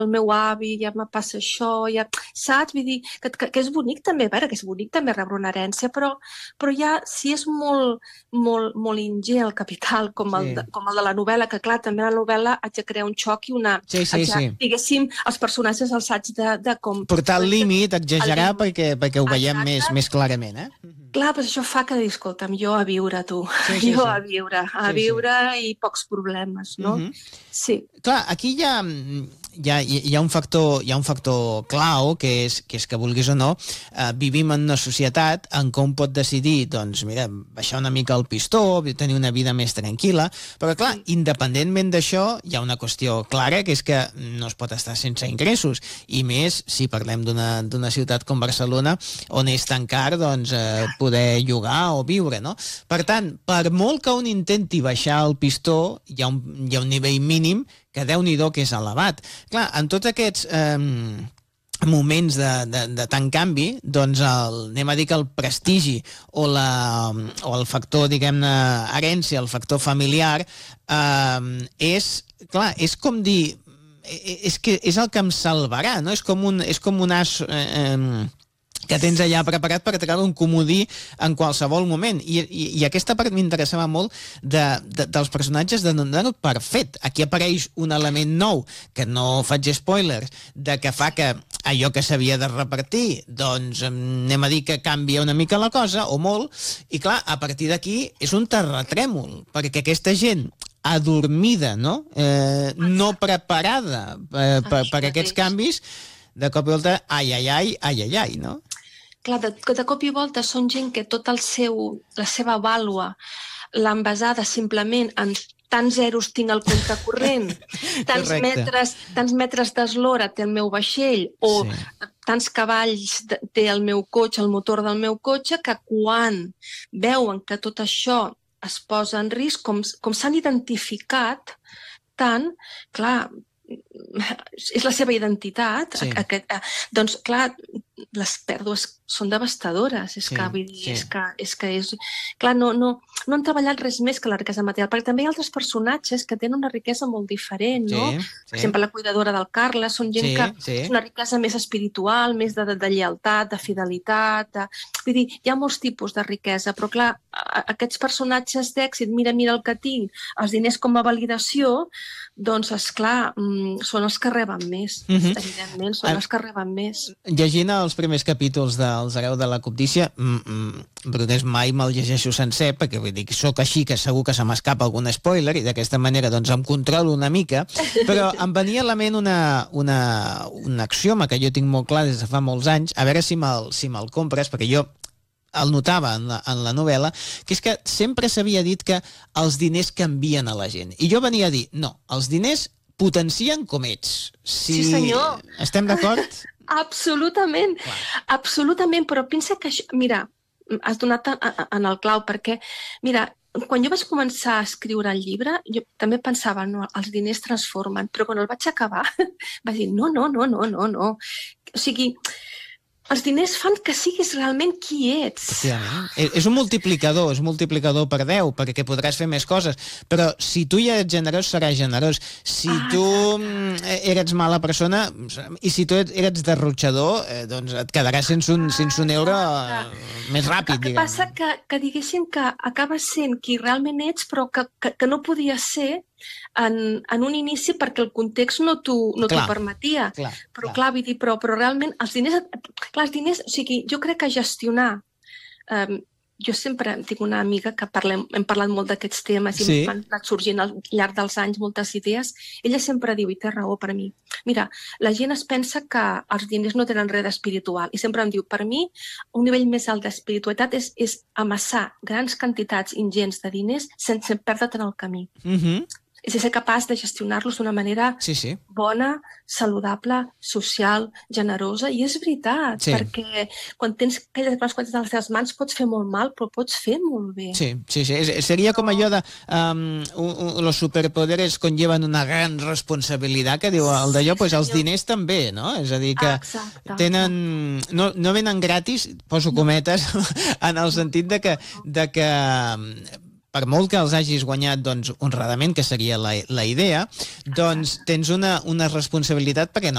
el meu avi, ja me passa això, ja, saps? Vull dir, que és bonic també, a veure, que és bonic també rebre una herència, però ja si és molt ingent el capital, com el de la novel·la, que clar, també a la novel·la haig de crear un xoc i una... Diguéssim, els personatges els haig de com... Portar al límit, exagerar, perquè ho veiem més clarament, Clar, però això fa que, escolta'm, jo a viure, tu. Jo a viure i pocs problemes, no? Sí. Clar, aquí hi ha un factor clau, que és que, vulguis o no, vivim en una societat en què un pot decidir, doncs, mira, baixar una mica el pistó, tenir una vida més tranquil·la, però, clar, independentment d'això, hi ha una qüestió clara, que és que no es pot estar sense ingressos, i més si parlem d'una ciutat com Barcelona, on és tan car, doncs, poder llogar o viure, no? Per tant, per molt que un intenti baixar el pistó, hi ha un nivell mínim que Déu-n'hi-do que és elevat. Clar, en tots aquests moments de tant canvi, doncs anem a dir que el prestigi o el factor, diguem-ne, herència, el factor familiar, és com dir, és que és el que em salvarà, no? És com un as que tens allà preparat per treure un comodí en qualsevol moment. I aquesta part m'interessava molt dels personatges de donar-ho per fet. Aquí apareix un element nou, que no faig spoilers, que fa que allò que s'havia de repartir, doncs anem a dir que canvia una mica la cosa, o molt, i clar, a partir d'aquí és un terratrèmol, perquè aquesta gent adormida, no? No preparada per aquests canvis, de cop i volta, ai, no? Clar, de cop i volta són gent que tota la seva vàlua l'han basada simplement en tants zeros tinc al compte corrent, tants metres d'eslora té el meu vaixell, o tants cavalls té el meu cotxe, el motor del meu cotxe, que quan veuen que tot això es posa en risc, com s'han identificat tant, clar, és la seva identitat, doncs clar, les pèrdues són devastadores, clar, no han treballat res més que la riquesa material, perquè també hi ha altres personatges que tenen una riquesa molt diferent, no? Per exemple, la cuidadora del Carles, són gent que és una riquesa més espiritual, més de lleialtat, de fidelitat, vull dir, hi ha molts tipus de riquesa, però clar, aquests personatges d'èxit, mira el que tinc, els diners com a validació, doncs, esclar, són els que reben més, evidentment, són els que reben més. Llegint els primers capítols dels Hereu de la Cobdícia, Brunés, mai me'l llegeixo sencer, perquè vull dir que soc així, que segur que se m'escapa algun spoiler, i d'aquesta manera doncs em controlo una mica, però em venia a la ment un axioma que jo tinc molt clar des de fa molts anys, a veure si me'l compres, perquè jo el notava en la novel·la, que és que sempre s'havia dit que els diners canvien a la gent. I jo venia a dir, no, els diners potencien com ets. Sí, senyor. Estem d'acord? Absolutament, absolutament, però pensa que això, mira, has donat en el clau, perquè, mira, quan jo vaig començar a escriure el llibre, jo també pensava, no, els diners transformen, però quan el vaig acabar, vaig dir, no. O sigui, els diners fan que siguis realment qui ets. És un multiplicador per 10, perquè podràs fer més coses, però si tu ja ets generós, seràs generós. Si tu eres mala persona, i si tu eres derrotxador, doncs et quedaràs sense un euro més ràpid, diguem. El que passa que diguéssim que acabes sent qui realment ets, però que no podia ser en un inici perquè el context no t'ho permetia. Però clar, vull dir, però realment els diners, o sigui, jo crec que gestionar, jo sempre tinc una amiga que hem parlat molt d'aquests temes i m'han anat sorgint al llarg dels anys moltes idees, ella sempre diu, i té raó per mi, mira, la gent es pensa que els diners no tenen res d'espiritual, i sempre em diu, per mi, un nivell més alt d'espiritualitat és amassar grans quantitats ingents de diners sense perdre't en el camí. És ser capaç de gestionar-los d'una manera bona, saludable, social, generosa, i és veritat, perquè quan tens aquelles grans quantitats a les teves mans pots fer molt mal, però pots fer molt bé. Sí. Seria com allò de los superpoderes conllevan una gran responsabilitat, que diu el d'allò, doncs els diners també, no? És a dir, que tenen... No venen gratis, poso cometes, en el sentit de que per molt que els hagis guanyat honradament, que seria la idea, doncs tens una responsabilitat perquè